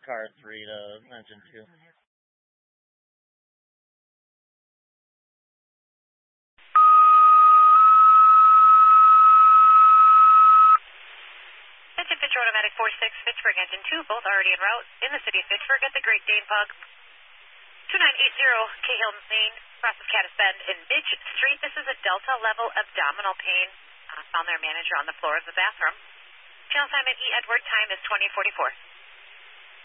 car 3 to engine 2. Engine Fitch Automatic 46, Fitchburg, engine 2, both already en route in the city of Fitchburg at the Great Dane Pug. 2980 Cahill, Maine, cross of Caddis Bend in Midge Street. This is a Delta level abdominal pain. Found their manager on the floor of the bathroom. Channel assignment E. Edward, time is 2044.